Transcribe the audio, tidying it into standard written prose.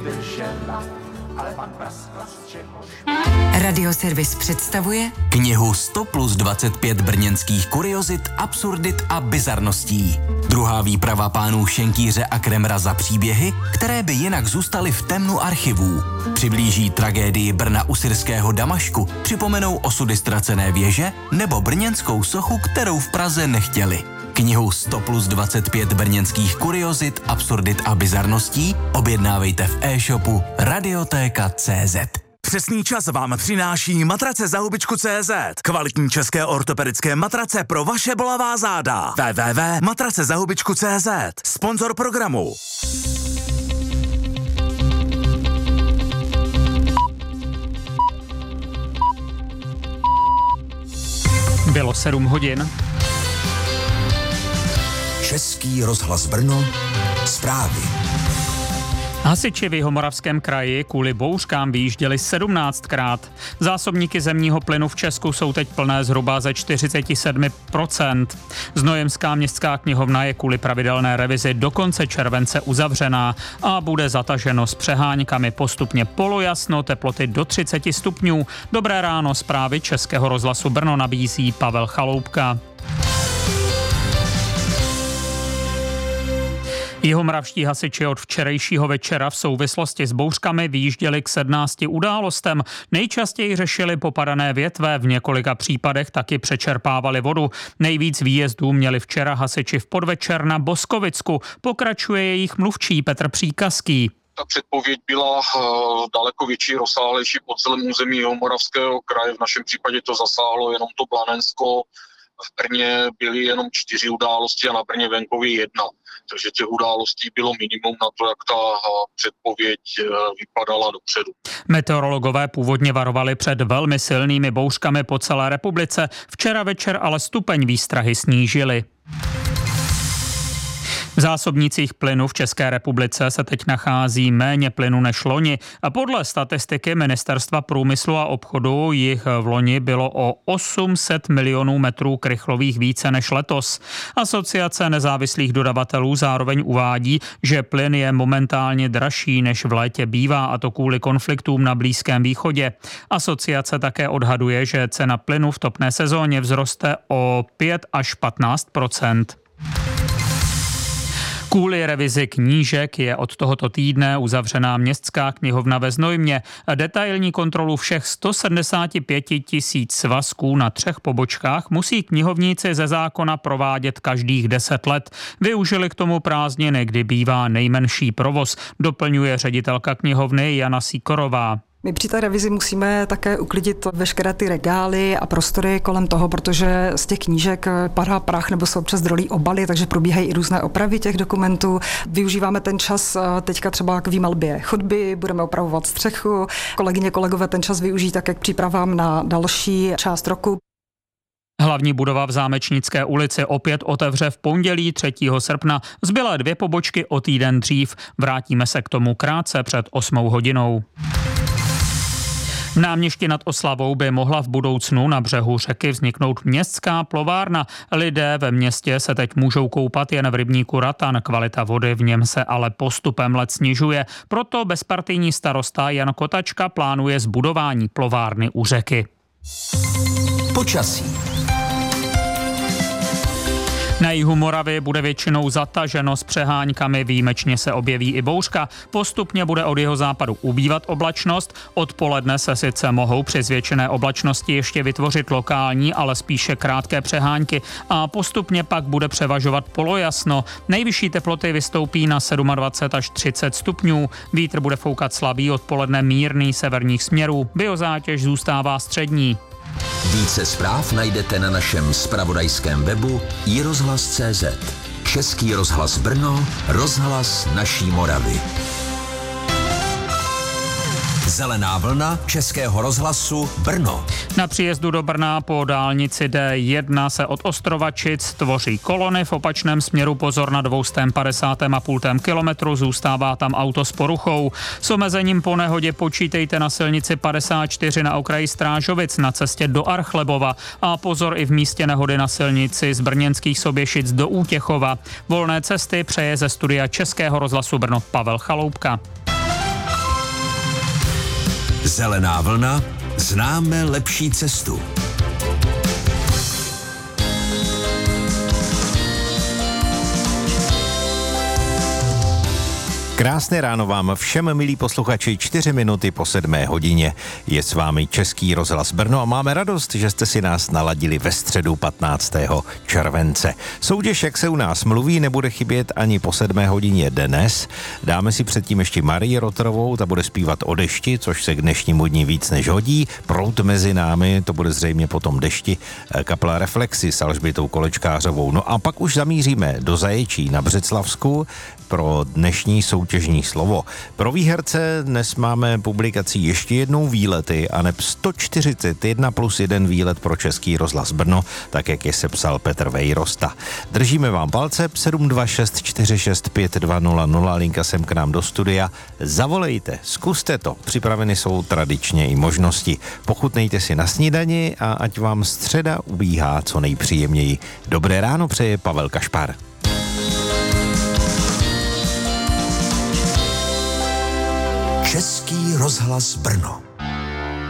vydržela, ale pan praskla z čehož. Radioservis představuje knihu 100+25 brněnských kuriozit, absurdit a bizarností. Druhá výprava pánů Šenkýře a Kremra za příběhy, které by jinak zůstaly v temnu archivů. Přiblíží tragédii Brna u syrského Damašku, připomenou osudy ztracené věže nebo brněnskou sochu, kterou v Praze nechtěli. Knihu 100+25 brněnských kuriozit, absurdit a bizarností objednávejte v e-shopu Radioteka.cz. Přesný čas vám přináší matrace za hubičku.cz. Kvalitní české ortopedické matrace pro vaše bolavá záda. www.matracezahubičku.cz. Sponzor programu. Bylo 7 hodin. Český rozhlas Brno, zprávy. Hasiči v Jihomoravském kraji kvůli bouřkám vyjížděli 17krát. Zásobníky zemního plynu v Česku jsou teď plné zhruba ze 47%. Znojemská městská knihovna je kvůli pravidelné revizi do konce července uzavřená a bude zataženo s přeháňkami postupně polojasno, teploty do 30 stupňů. Dobré ráno, zprávy Českého rozhlasu Brno nabízí Pavel Chaloupka. Jihomoravští hasiči od včerejšího večera v souvislosti s bouřkami vyjížděli k 17 událostem. Nejčastěji řešili popadané větve, v několika případech taky přečerpávali vodu. Nejvíc výjezdů měli včera hasiči v podvečer na Boskovicku. Pokračuje jejich mluvčí Petr Příkazký. Ta předpověď byla daleko větší, rozsáhlejší po celém území Jihomoravského kraje. V našem případě to zasáhlo jenom to Blanensko. V Brně byly jenom 4 události a na Brně venkově 1. Takže těch událostí bylo minimum na to, jak ta předpověď vypadala dopředu. Meteorologové původně varovali před velmi silnými bouřkami po celé republice. Včera večer ale stupeň výstrahy snížili. V zásobnících plynu v České republice se teď nachází méně plynu než loni a podle statistiky Ministerstva průmyslu a obchodu jich v loni bylo o 800 milionů metrů krychlových více než letos. Asociace nezávislých dodavatelů zároveň uvádí, že plyn je momentálně dražší než v létě bývá, a to kvůli konfliktům na Blízkém východě. Asociace také odhaduje, že cena plynu v topné sezóně vzroste o 5 až 15%. Kvůli revizi knížek je od tohoto týdne uzavřená městská knihovna ve Znojmě. Detailní kontrolu všech 175 000 svazků na 3 pobočkách musí knihovníci ze zákona provádět každých 10 let. Využili k tomu prázdniny, kdy bývá nejmenší provoz, doplňuje ředitelka knihovny Jana Sikorová. My při té revizi musíme také uklidit veškeré ty regály a prostory kolem toho, protože z těch knížek padá prach nebo jsou občas drolí obaly, takže probíhají i různé opravy těch dokumentů. Využíváme ten čas teďka třeba k výmalbě chodby, budeme opravovat střechu. Kolegyně, kolegové ten čas využijí také k přípravám na další část roku. Hlavní budova v Zámečnické ulici opět otevře v pondělí 3. srpna. Zbylé 2 pobočky o týden dřív. Vrátíme se k tomu krátce před 8 hodinou. V Náměšti nad Oslavou by mohla v budoucnu na břehu řeky vzniknout městská plovárna. Lidé ve městě se teď můžou koupat jen v rybníku Ratan. Kvalita vody v něm se ale postupem let snižuje. Proto bezpartijní starosta Jan Kotačka plánuje zbudování plovárny u řeky. Počasí. Na jihu Moravy bude většinou zataženo s přeháňkami, výjimečně se objeví i bouřka. Postupně bude od jihozápadu ubývat oblačnost. Odpoledne se sice mohou při zvětšené oblačnosti ještě vytvořit lokální, ale spíše krátké přehánky a postupně pak bude převažovat polojasno. Nejvyšší teploty vystoupí na 27 až 30 stupňů. Vítr bude foukat slabý, odpoledne mírný severních směrů. Biozátěž zůstává střední. Více zpráv najdete na našem zpravodajském webu iRozhlas.cz. Český rozhlas Brno, rozhlas naší Moravy. Zelená vlna Českého rozhlasu Brno. Na příjezdu do Brna po dálnici D1 se od Ostrovačic tvoří kolony, v opačném směru pozor na 250,5 kilometru, zůstává tam auto s poruchou. S omezením po nehodě počítejte na silnici 54 na okraji Strážovic na cestě do Archlebova a pozor i v místě nehody na silnici z Brněnských Soběšic do Útěchova. Volné cesty přeje ze studia Českého rozhlasu Brno Pavel Chaloupka. Zelená vlna, známe lepší cestu. Krásné ráno vám všem, milí posluchači, 4 minuty po 7 hodině. Je s vámi Český rozhlas Brno a máme radost, že jste si nás naladili ve středu 15. července. Soutěž, jak se u nás mluví, nebude chybět ani po 7 hodině dnes. Dáme si předtím ještě Marii Roterovou, ta bude zpívat o dešti, což se k dnešnímu dní víc než hodí. Proud mezi námi, to bude zřejmě po tom dešti. Kapela Reflexy s Alžbětou Kolečkářovou. No a pak už zamíříme do Zaječí na Břeclavsku pro dnešní soutěžní slovo. Pro výherce dnes máme publikací ještě jednou výlety a neb 141 plus 1 výlet pro Český rozhlas Brno, tak jak je sepsal Petr Vejrosta. Držíme vám palce, 726465200, linka sem k nám do studia. Zavolejte, zkuste to, připraveny jsou tradičně i možnosti. Pochutnejte si na snídani a ať vám středa ubíhá co nejpříjemněji. Dobré ráno přeje Pavel Kašpar. Český rozhlas Brno.